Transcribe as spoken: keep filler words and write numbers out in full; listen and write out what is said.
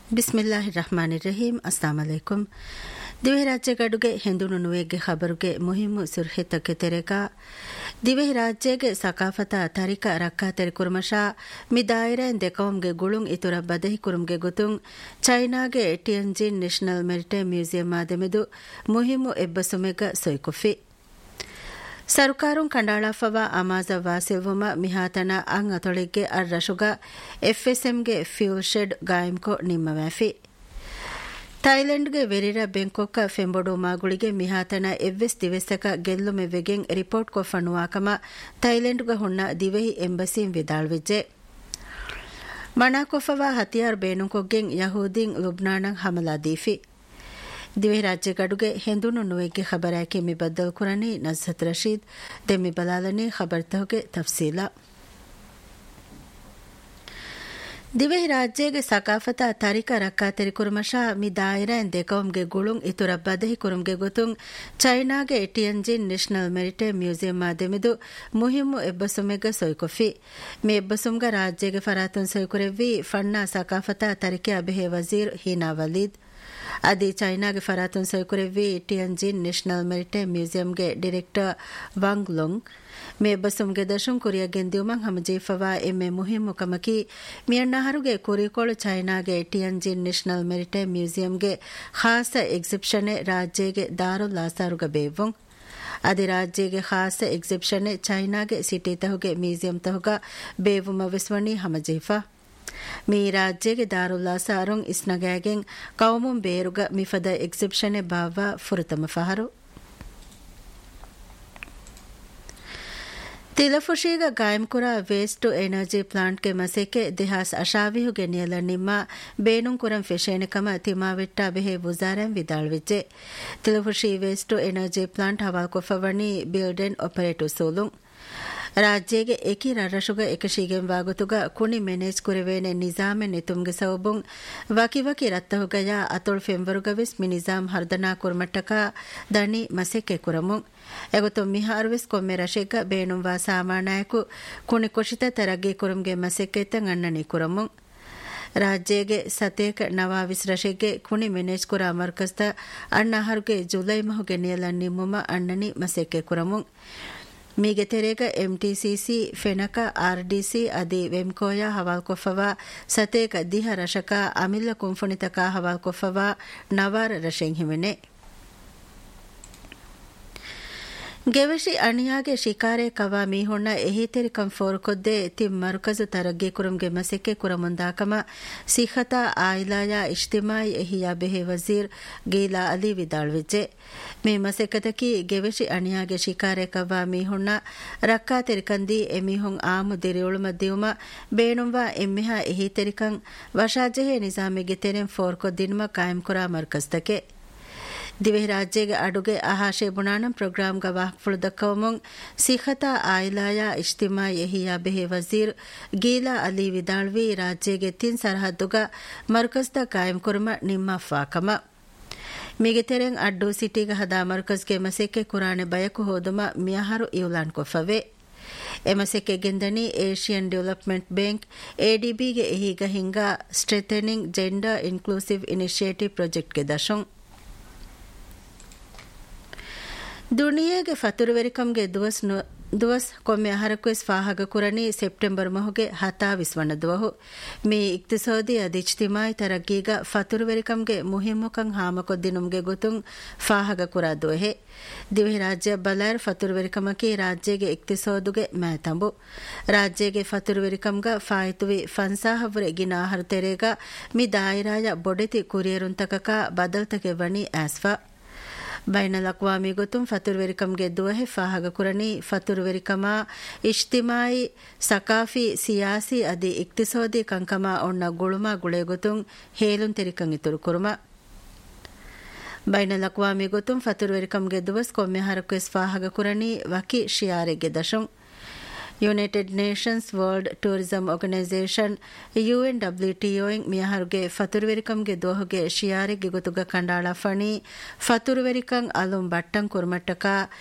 ಬಿಸ್ಮಿಲ್ಲಾಹಿರ್ ರಹಮಾನಿರ್ ರಹೀಂ. ಅಸ್ಸಲಾಮು ಅಲೈಕುಂ. ದಿವೆ ರಾಜ್ಯಗಡುಗೆ ಹೆಂದುನು ನುವೆಗ್ಗೆ ಖಬರುಗೆ ಮುಹಿಮ್ಮು ಸುರ್ಹಿತಕ್ಕೆ ತೆರೆಗ ದಿವೆ ರಾಜ್ಯಗೆ ಸಕಾಫತ ತರಿಕ ರಕ್ಕಾ ತೆರೆ ಕುರ್ಮಶಾ ಮಿದಾಯಿರೆನ್ ದೆಕವಂಗೆ ಗುಳುಂ ಇತುರ ಬದಹಿ ಕುರುಂಗೆ ಗುತುಂ ಚೈನಾಗೆ ಟಿಯನ್ಜಿನ್ national maritime museum ಆದೆಮೆದು ಮುಹಿಮ್ಮು ಎಬ್ಬಸುಮೆಗ ಸೊಯ್ಕುಫಿ ಸರ್ಕಾರುಂ ಕಂಡಾಳಾಫವ ಅಮಾಜ ವಾಸಿಲ್ವುಮ ಮಿಹಾತನ ಅಂ ಅತೊಳಿಗ್ಗೆ ಅರ್ ರಶುಗ ಎಫ್ಎಸ್ಎಂಗೆ fuel shed ಗಾಯಂಕೊ ನಿಮ್ಮವ್ಯಾಫಿ ಥೈಲೆಂಡ್ಗೆ ವೆರಿರ ಬೆಂಕೊಕ್ಕ ಫೆಂಬೊಡು ಮಾಗುಳಿಗೆ ಮಿಹಾತನ ಎವ್ವೆಸ್ ದಿವೆಸಕ ಗೆಲ್ಲುಮೆ ವೆಗೆಂ report ಕೊಫಣ್ಣುವಾಕಮ ಥೈಲೆಂಡ್ಗೆ ಹುಣ್ಣ ದಿವೆಹಿ ಎಂಬಸೀಂ ವಿದಾಳ್ವಿಜ್ಜೆ ಮಣಾಕೊಫವ ಹತಿಯಾರ್ ಬೇನುಕೊಗ್ಗೆಂ ಯಹೂದಿಂ ಲುಬ್ನಾನಂ ಹಮಲಾ ದೀಫಿ ದಿವೆ ರಾಜ್ಯಗಡುಗೆ ಹೆಂದುನು ನುವೆಗ್ಗೆ ಖಬರಾಕಿ ಮಿ ಬದ್ದಲ್ ಕುರನಿ ನಜ್ಹತ್ ರಶೀದ್ ದೆಮ್ಮಿ ಬಲಾಲನಿ ಖಬರ್ತಹುಗೆ ತಫ್ಸೀಲ ದಿವೆ ರಾಜ್ಯಗೆ ಸಕಾಫತ ತರಿಕ ರಕ್ಕಾ ತೆರಿ ಕುರುಮಶಾ ಮಿ ದಾಯಿರೆನ್ ದೆಕವಂಗೆ ಗುಳುಂ ಇತುರ ಬದಹಿ ಕುರುಂಗೆ ಗೊತುಂ ಚೈನಾಗೆ ಟಿಯನ್ಜಿನ್ national maritime museum ಆದೆಮೆದು ಮುಹಿಮ್ಮು ಎಬ್ಬಸುಮೆಗ ಸೊಯ್ಕೊಫಿ ಮಿ ಎಬ್ಬಸುಮ್ಗ ರಾಜ್ಯಗೆ ಫರಾತನ್ ಸೊಯ್ಕುರೆವ್ವಿ ಫಣ್ಣಾ ಸಕಾಫತ ತರಿಕೆ ಅಬೆಹೆ ವಜೀರ್ ಹೀನಾ ವಲೀದ್ ಅದಿ ಚೈನಾಗೆ ಫರಾತನ್ ಸೊಯ್ಕುರೆವ್ವಿ ಟಿಯನ್ಜಿನ್ national maritime ಮ್ಯೂಸಿಯಂಗೆ director Wang ಲೊಂಗ್ May ಬಸುಮ್ಗೆ ದಶುಂ ಕುರಿಯ ಗೆಂದಿಯುಮಂ ಹಮಜೀಫವಾ ಎಮ್ಮೆ ಮುಹಿಮ್ಮು ಕಮಕಿ ಮಿಯಣ್ಣಾಹರುಗೆ ಕುರಿಕೋಳು ಚೈನಾಗೆ ಟಿಯನ್ಜಿನ್ national maritime ಮ್ಯೂಸಿಯಂಗೆ ಖಾಸ ಎಕ್ಸಿಬಿಷನೆ ರಾಜ್ಯಗೆ ದಾರುಲ್ ಲಾಸಾರುಗ ಬೇವುಂ ಅದಿ ರಾಜ್ಯಗೆ ಖಾಸ ಎಕ್ಸಿಬಿಷನೆ ಚೈನಾಗೆ city ತಹುಗೆ museum ತಹುಗ ಬೇವುಮ ವಿಸ್ವಣಿ ಹಮಜೀಫಾ me ರಾಜ್ಯಗೆ ದಾರುಲ್ಲಾಸಾರುಂ ಇಸ್ನಗಾಗೆಂ ಕೌಮುಂ ಬೇರುಗ ಮಿಫದ ಎಕ್ಸಿಬಿಷನೆ Bawa ಫುರತಮ ಫಹರು ತಿಲಫುಶೀಗ ಗಾಯಂಕುರ waste to energy ಪ್ಲಾಂಟ್ಗೆ ಮಸೆಕೆ ದಿಹಾಸ್ ಅಶಾವಿಹುಗೆ ನಿಯಲ ನಿಮ್ಮ ಬೇನುಂಕುರಂ ಫೆಶೇನಕಮ ತಿಮಾವಿಟ್ಟ ಬೆಹೆ ವುಜಾರಂ ವಿದಾಳ್ವಿಜ್ಜೆ ತಿಲಫುಶಿ waste to energy plant ಹವಾಲ್ ಕೊಫವಣಿ ಬಿಲ್ಡೆನ್ operative ಸೋಲುಂ ರಾಜ್ಯಗೆ ಏಕಿ ರರಶುಗ ಏಕಶೀಗೆಂ ವಾಗುತುಗ ಕುಣಿ ಮೆನೇಜ್ ಕುರೆವೇನೆ ನಿಜಾಮೆ ನಿತುಮ್ಗೆ ಸೌಬುಂ ವಕಿ ವಕಿ ರತ್ತಹುಗಯ ಅತೊಳ್ ಫೆಂವರುಗವಿಸ್ ಮಿ ನಿಜಾಮ್ ಹರ್ದನಾ ಕುರ್ಮಟ್ಟಕ ದಣಿ ಮಸೆಕೆ ಕುರಮುಂ ಎಗೊತ್ತು ಮಿಹಾರುವಿಸ್ ಕೊಮ್ಮೆ ರಶೆಗ ಬೇಣುಂವಾ ಸಾಮಾನಾಯಕು ಕುಣಿ ಕೊಶಿತ ತರಗ್ಗೆ ಕುರುಂಗೆ ಮಸೆಕೆತಂ ಅಣ್ಣನಿ ಕುರಮುಂ ರಾಜ್ಯಗೆ ಸತೇಕ ನವಾವಿಸ್ ರಶೆಗೆ ಕುಣಿ ಮೆನೇಜ್ ಕುರ ಮರ್ಕಸ್ತ ಅಣ್ಣಾಹರುಗೆ ಜುಲೈ ಮಹುಗೆ ನಿಯಲನ್ ನಿಮ್ಮುಮ ಅಣ್ಣನಿ ಮಸೆಕೆ ಕುರಮುಂ ಮೀಗೆ ತೆರೆಗ ಎಂಟಿಸಿಸಿ ಫೆನಕ ಆರ್ಡಿಸಿ ಅದಿ ವೆಮ್ಕೋಯ ಹವಾಲ್ ಕೊಫವ ಸತೇಕ ದಿಹ ರಶಕ ಅಮಿಲ್ಲ ಕುಂಫುಣಿತಕ ಹವಾಲ್ ಕೊಫವ ನವಾರ ರಶೆಂ ಹಿಮೆನೆ ಗೆವಶಿ ಅಣಿಯಾಗೆ ಶಿಕಾರೆ ಕವಾ ಮೀಹುಣ್ಣ ಎಹಿತೆರಿ ಕಂಫೋರ್ ಕೊದ್ದೆ ತಿಮ್ ಮರುಕಜು ತರಗ್ಗೆ ಕುರುಂಗೆ ಮಸೆಕೆ ಕುರಮುಂದಾಕಮ ಸಿಖತಾ ಆಯಿಲಾಯ ಇಜ್ತಿಮಾಯಿ ಎಹಿಯಾ ಬೆಹೆ ವಜೀರ್ ಗೀಲಾ ಅಲಿ ವಿದಾಳ್ವಿಜ್ಜೆ ಮೇ ಮಸೆಕತಕಿ ಗೆವಶಿ ಅಣಿಯಾಗೆ ಶಿಕಾರೆ ಕವಾ ಮೀಹುಣ್ಣ ರಕ್ಕಾ ತೆರಿಕಂದಿ ಎಮಿಹುಂ ಆಮು ದಿರಿಯುಳು ಮದ್ದಿಯುಮ ಬೇಣುಂವಾ ಎಮ್ಮಿಹಾ ಎಹಿತೆರಿಕಂ ವಶಾಜೆಹೆ ನಿಜಾಮಿಗೆ ತೆರೆಂ ಫೋರ್ ಕೊದ್ದಿನ್ಮ ಕಾಯಂ ಕುರಾ ಮರ್ಕಜ್ತಕೆ ದಿವೆ ರಾಜ್ಯಗೆ ಅಡುಗೆ ಆಹಾಶೆ ಬುಣಾನಂ ಪ್ರೋಗ್ರಾಮ್ ಗವಾಹ್ ಫುಳುದಕ್ಕವಮುಂ ಸಿಖತಾ ಆಯಿಲಾಯ ಇಜ್ತಿಮಾಯಿ ಎಹಿಯಾ ಬೆಹೆ ವಜೀರ್ ಗೀಲಾ ಅಲಿ ವಿದಾಳ್ವಿ ರಾಜ್ಯಗೆ ತಿನ್ ಸರಹದ್ದುಗ ಮರ್ಕಜ್ದ ಕಾಯಂ ಕುರ್ಮ ನಿಮ್ಮ ಫಾಕಮ ಮಿಗೆ ತೆರೆಂ ಅಡ್ಡು ಸಿಟಿಗ ಹದಾ ಮರ್ಕಜ್ಗೆ ಮಸೆಕೆ ಕುರಾಣೆ ಬಯಕು ಹೋದುಮ ಮಿಯಹಾರು ಇವ್ಲಾನ್ ಕೊಫವೆ ಎಮಸೆಕೆ ಗೆಂದನಿ ಏಷಿಯನ್ ಡೆವಲಪ್ಮೆಂಟ್ ಬ್ಯಾಂಕ್ ಎಡಿಬಿಗೆ ಎಹಿಗ ಹಿಂಗ ಸ್ಟ್ರೆಥೆನಿಂಗ್ gender inclusive initiative ಪ್ರಾಜೆಕ್ಟ್ಗೆ ದಶಂ ದುನಿಯೆಗೆ ಫತುರುವೆರಿಕಂಗೆ ದುವಸ್ ದುವಸ್ ಕೊಮ್ಮೆ ಹರಕ್ವೆಸ್ ಫಾಹಗ ಕುರನಿ September ಮಹುಗೆ ಹತಾ ವಿಸ್ವಣ ದುವಹು me ಇಕ್ತಿಸೋದಿ ಅದಿಜ್ತಿಮಾಯಿ ತರಗ್ಗೀಗ ಫತುರುವೆರಿಕಂಗೆ ಮುಹಿಮ್ಮುಕಂ ಹಾಮಕೊದ್ದಿನುಮ್ಗೆ ಗೊತುಂ ಫಾಹಗ ಕುರಾ ದುವಹೆ ದಿವೆ ರಾಜ್ಯ ಬಲಾರ್ ಫತುರುವೆರಿಕಮಕಿ ರಾಜ್ಯಗೆ ಇಕ್ತಿಸೋದುಗೆ ಮ್ಯಾತಂಬು ರಾಜ್ಯಗೆ ಫತುರುವೆರಿಕಂಗ ಫಾಯಿತುವಿ ಫನ್ಸಾಹವ್ರೆ ಗಿನಾಹರ್ ತೆರೆಗ ಮಿ ದಾಯಿರಾಯ ಬೊಡೆತಿ ಕುರಿಯರುಂತಕಕ ಬದಲ್ತಗೆ ವಣಿ ಆಸ್ಫಾ ಬೈನಲ್ ಅಕ್ವಾಮಿ ಗೊತುಂ ಫತುರುವೆರಿಕಂಗೆ ದುವಹೆ ಫಾಹಗ ಕುರನಿ ಫತುರುವೆರಿಕಮ ಇಜ್ತಿಮಾಯಿ ಸಕಾಫಿ ಸಿಯಾಸಿ ಅದಿ ಇಕ್ತಿಸೋದಿ ಕಂಕಮ ಒಣ್ಣ ಗುಳುಮ ಗುಳೆ ಗೊತುಂ ಹೇಲುನ್ ತೆರಿಕಂ ಇತುರು ಕುರುಮ ಬೈನಲ್ ಅಕ್ವಾಮಿ ಗೊತುಂ ಫತುರುವೆರಿಕಂಗೆ ದುವಸ್ ಕೊಮ್ಮೆ ಹರಕ್ವೆಸ್ ಫಾಹಗ ಕುರನಿ ವಕಿ ಶಿಯಾರೆಗೆ ದಶಂ United Nations world tourism organisation UN WTO ಮಿಯಹರುಗೆ ಫತುರುವೆರಿಕಂಗೆ ದೋಹುಗೆ ಶಿಯಾರೆಗೆ ಗೊತುಗ ಕಂಡಾಳ ಫಣಿ ಫತುರುವೆರಿಕಂ ಅಲುಂ ಬಟ್ಟಂ ಕುರ್ಮಟ್ಟಕ